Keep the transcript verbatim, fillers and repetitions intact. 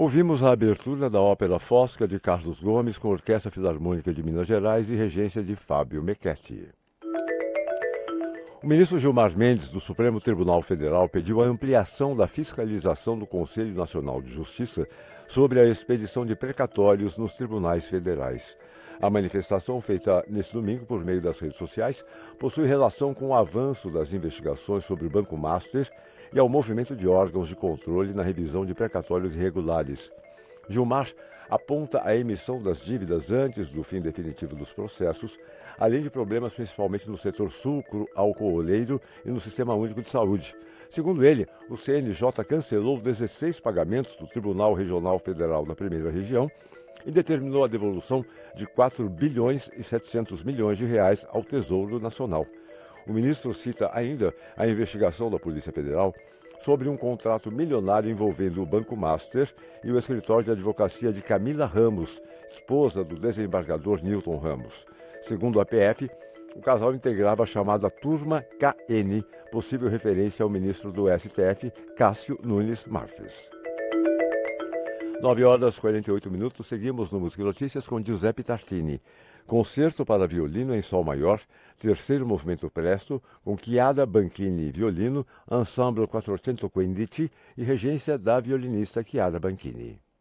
Ouvimos a abertura da Ópera Fosca de Carlos Gomes com a Orquestra Filarmônica de Minas Gerais e regência de Fábio Mecchetti. O ministro Gilmar Mendes, do Supremo Tribunal Federal, pediu a ampliação da fiscalização do Conselho Nacional de Justiça sobre a expedição de precatórios nos tribunais federais. A manifestação, feita neste domingo por meio das redes sociais, possui relação com o avanço das investigações sobre o Banco Master e ao movimento de órgãos de controle na revisão de precatórios irregulares. Gilmar aponta a emissão das dívidas antes do fim definitivo dos processos, além de problemas principalmente no setor sucro, alcooleiro e no Sistema Único de Saúde. Segundo ele, o C N J cancelou dezesseis pagamentos do Tribunal Regional Federal da Primeira Região e determinou a devolução de quatro bilhões e setecentos milhões de reais ao Tesouro Nacional. O ministro cita ainda a investigação da Polícia Federal sobre um contrato milionário envolvendo o Banco Master e o escritório de advocacia de Camila Ramos, esposa do desembargador Newton Ramos. Segundo a P F, o casal integrava a chamada Turma K N, possível referência ao ministro do S T F, Cássio Nunes Marques. nove horas e quarenta e oito minutos, seguimos no Música e Notícias com Giuseppe Tartini. Concerto para violino em sol maior, terceiro movimento presto, com Chiara Banchini violino, ensemble quattrocentoquindici e regência da violinista Chiara Banchini.